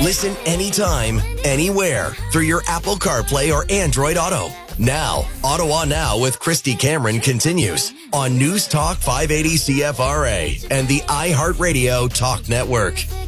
Listen anytime, anywhere through your Apple CarPlay or Android Auto. Now, Ottawa Now with Christy Cameron continues on News Talk 580 CFRA and the iHeartRadio Talk Network.